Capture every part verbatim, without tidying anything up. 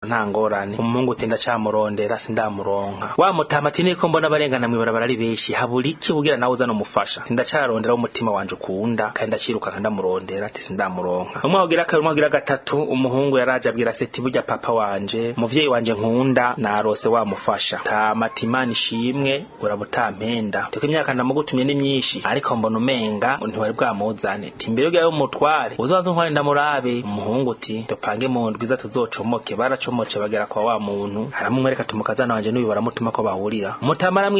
nta ngorane. Umuhungu uti ndacamurondera sindamuronka. Wa mutama ati niko mbona barengana mwibarabara ari beshi haburiki kugira nawe uzana umufasha. Ndacarondera umutima wanje ukunda kandi ndaciruka ndamurondera ati sindamuronka. Umwe agira kabiri umwe agira gatatu umuhungu yaraje abwira seti burya papa wanje muvyeyi wanje nkunda narose wamufasha. Ta matimani shimwe urabutampenda. Tuko imyaka ndamugutumye ni myinshi ariko mbona umenga ntiwari bwamuzane. Timbere yo mutware uzazo ntware ndamurabe. Umuhungu uti dupange mu ndwiza tuzocomoke. Baracomoce bagera kwa wa muntu haramumwereka tumukazana wanje n'uyu baramutuma ko bahurira. Mutamara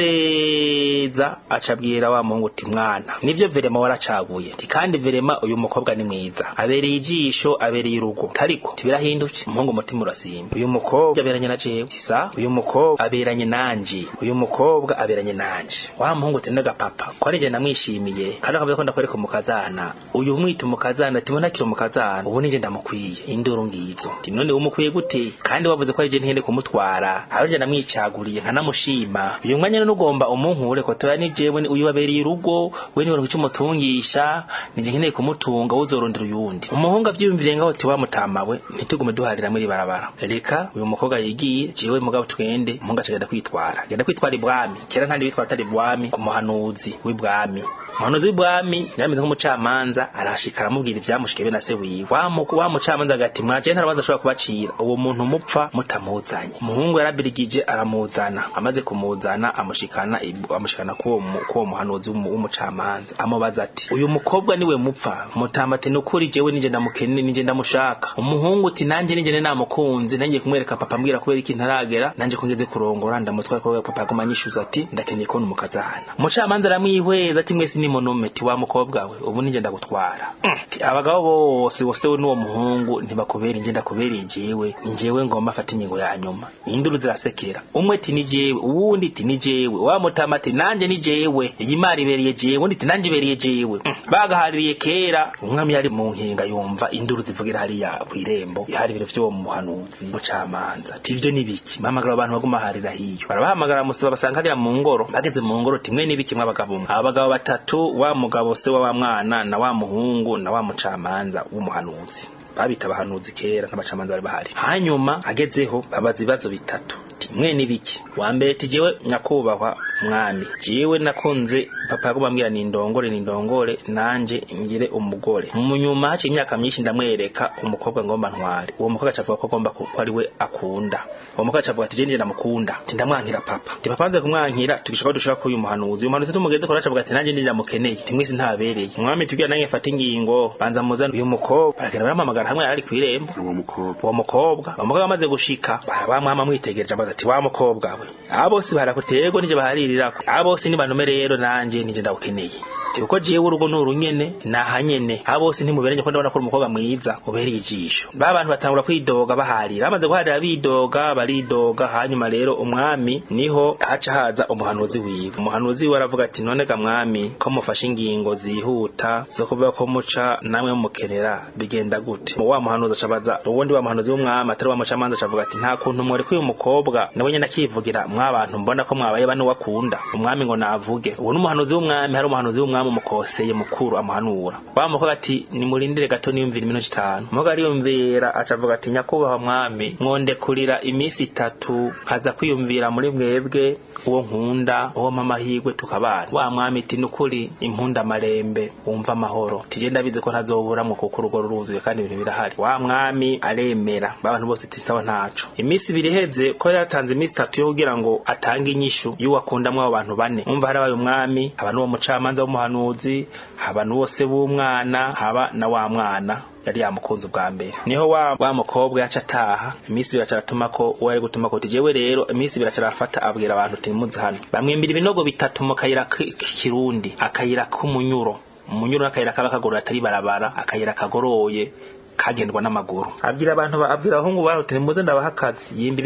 mwitegereza acabwira wa muhungu uti mwana nivyo verema waracaguye ti kandi verema uyu mukobwa ni mwiza abereye ijisho abereye urugo tariko tibirahindutse. Umuhungu mutima urasimba uyu mukobwa aberanye na jewe isa uyu mukobwa aberanye nanje uyu mukobwa aberanye nanje. Wa muhungu uti ndaga papa ko arije namwishimiye kandi akavuga ko ndakwereka umukazana uyu mwita umukazana tibona kiro umukazana ubu nije ndamukwiye induru ngizo ti none umukwiye gute kandi wavuze ko arije ntihende kumutwara arije namwicaguriye nkanamushima uyu mwanya n'ugomba umunkure ko toya ni jewe uyu wabereye urugo we ni wari kucumutungisha nije nkeneye kumutunga uzorondera uyundi. Umuhungu avyumvire ngaho ti wamutamawe ntitugume duharira muri barabara reka uyu mukobwa yigiye jewe mugabo twende umuhungu acagenda kwitwara genda kwitwara ibwami kera ntandi bitwara atari ibwami ku muhanuzi w'ibwami. Umuhanuzi w'ibwami yameze nk'umucamanza arashikara amubwira ivyamushike be na se wiwe. Wa mucamanza agati mwaje ntarabanza ashobora kubacira uwo muntu mupfa mutamuzanye. Umuhungu yarabirigije aramuzana amaze kumuzana amushikana amushikana kuwo kuwo muhanuzi w'umucamanza amubaza ati uyu mukobwa niwe mupfa mutamate nukuri jewe nije ndamukene nije ndamushaka. Umuhungu uti nanje nije namukunze nangiye kumwereka papa mbwira kubera iki ntaragera nanje kongeze kurongora ndamutwara ko papa agumanyishuza ati ndakeneye ko numukazana. Umucamanza aramwihweza ati mwese ni monometi wa mukobwa we ubu nije ndagutwara. Mm. Abagabo bose bose n'uwo muhungu ntibakubera inje ndakubereye jewe ninjewe ngoma afata ingingo ya nyuma. Induru zirasekera umwe ati ni jewe uwundi ati ni jewe wa mutama ati nanje ni jewe yimari bereye jewe undi ati nanje bereye jewe. Mm. Bagahaririye kera umwami yari mu nkinga yumva induru zivugira hariya kwirembo yari biro vyo mu muhanuzi mucamanza tivyo nibiki mamagara abantu baguma harira hiyo barabahamagara musaba basanga hariya mu ngoro bageze mu ngoro timwe nibiki mwabagabo abagabo batatu wa mugabo se wa mwana na wa muhungu na wa mucamanza w'umuhanuzi babita abahanuzi kera n'abacamanza bari bahari. Hanyuma agezeho babaza ibibazo bitatu timwe nibiki. Wa mbere tijewe nyakubahwa mwami jewe nakunze papa yagubambwira ni ndongore ni ndongore nanje ngire umugore. Mu nyuma haci imyaka myinshi ndamwereka umukobwa ngomba ntware. Uwo mukobwa acavuga ko agomba ko ari we akunda. Uwo mukobwa acavuga ati je nje ndamukunda ndamwankira papa. Ti papa nze kumwankira tugishaka dushaka ko uyu muhanuzi uyu muhanuzi tumugeze ko acavuga ati nanje nje ndamukeneye timwisi ntabereye. Mwami tugira nange fata ingingo banza muzana uyu mukobwa bagera baramamagara hamwe ari kwirembo. Uwo mukobwa uwo mukobwa umugabo amaze gushika barabamwama mwitegereje abaza ati wa mukobwa we abose barakutego nije baharirira abose ni bantu rero nanje nije ndawukeneye uko jewe urugo n'urunyene nahanyene abose ntimuberanye ko ndabona ko umukobwa mwiza ubereye ijisho. Ba bantu batangura kwidoga baharira amaze guharira bidoga baridoga. Hanyuma rero umwami niho haca haza umuhanuzi wiwe. Umuhanuzi we aravuga ati none ga mwami ko mufashe ingingo zihuta zo kuvuga ko muca namwe mukenera bigenda gute. Mu wa muhanuzi acabaza uwundi wa muhanuzi w'umwami atari wa mucamanza acavuga ati nta kuntu mwore ko uyu mukobwa nawe nyene akivugira mwabantu mbona ko mwabaye bano wakunda. Umwami ngo navuge uwo n'umuhanuzi w'umwami hari umuhanuzi w'umwami umukoseye mukuru amuhanura. Bamuvuga ati nimurindire gato niyumvira iminota itanu. Muga ariyumvira acavuga ati nyakubahwa mwami nkonde kurira imisi itatu kaza kwiyumvira muri mwebwe uwo nkunda uwo mama higwe tukabana. Wa mwami ati nukuri impunda marembe wumva amahoro tije ndabize ko ntazobura mu kuko urugo ruruzuye kandi ibintu birahari. Wa mwami aremera abantu bose tisawa ntaco. Imisi biriheze ko yatanze imisi itatu yo kugira ngo atange inyishu y'uwakundamwe abo bantu bane. Umva harabaye umwami abantu wo mucamanza w'umuhanuzi abantu bose b'umwana haba na wa mwana yari yamukunze ubwa mbere. Niho wa wa mukobwa yaca ataha imisi biracaratuma ko uwari gutuma ko tijewe rero imisi biracarafata abwira abantu timuze hano bamwimbira ibinogo bitatu mu kayira kirundi akayira k'umunyuro umunyuro n'akayira kaba kagoro atari barabara akayira kagoroye kagendwa n'amaguru. Abwira abantu abwira abahungu baho timuze ndabahakazi yimba ibinogo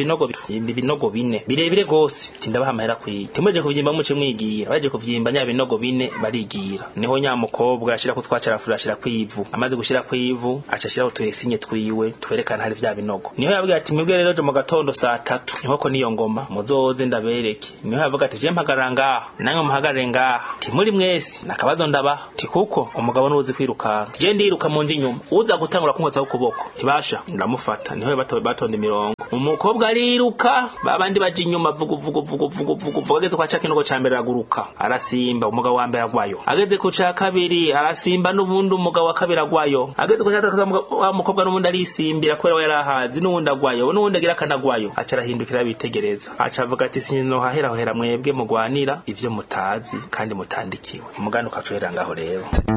ibinogo bine birebire gose tindabaha amahera kwiye timuje kuvyimba muce mwigira baje kuvyimba nya binogo bine barigira niho nya mukobwa ashira ko twacarafura ashira kwivu amaze gushira kwivu aca ashira utuyesinye twiwe twerekana hari vya binogo niho yavuga ati mwebwe rero mu gatondo saa tatu niho ko niyo ngoma muzoze ndabereke niho yavuga ati je mpagarara ngaha nange muhagarare ngaha timuri mwese nakabazo ndabaha ti kuko umugabo nuzi kwiruka je ndiruka mu nji nyuma uza gutangura kunkotsa ukuboko tibasha ndamufata niho bato batonda imirongo umukobwa ariruka babandi baje inyuma vugu vugu vugu vugu vugu vugu ageze kwa cakinogo cambere aguruka arasimba umugabo wa mbere agwayo ageze ku ca kabiri arasimba n'ubundi umugabo wa kabiri agwayo ageze ku ca wa mukobwa n'ubundi arisimbira kwera yarahazi n'ubundi agwayo n'ubundi agira kanagwayo aca arahindukira bitegereza aca avuga ati sinno hahera hera mwebwe mugwanira ivyo mutazi kandi mutandikiwe umugano ukacuhera ngaho rero